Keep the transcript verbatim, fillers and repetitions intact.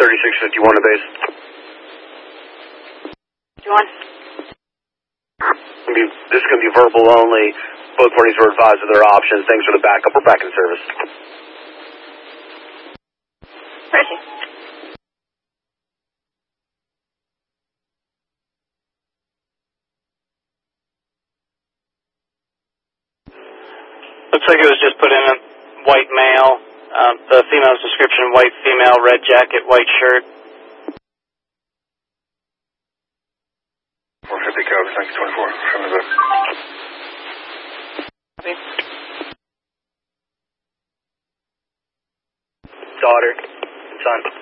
thirty-six fifty-one to base. fifty-one. This is going to be verbal only. Both parties were advised of their options. Thanks for the backup. We're back in service. Where is he? Looks like it was just put in a white male. Um, the female's description, white female, red jacket, white shirt. four fifty code, thanks, twenty-four. From the Copy. Daughter, son.